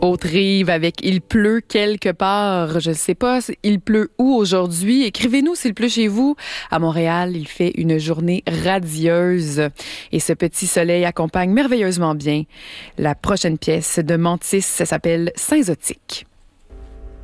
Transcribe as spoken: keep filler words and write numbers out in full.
Autre rive avec il pleut quelque part. Je ne sais pas, il pleut où aujourd'hui? Écrivez-nous s'il pleut chez vous. À Montréal, il fait une journée radieuse. Et ce petit soleil accompagne merveilleusement bien la prochaine pièce de Mantis. Ça s'appelle Saint-Zotique.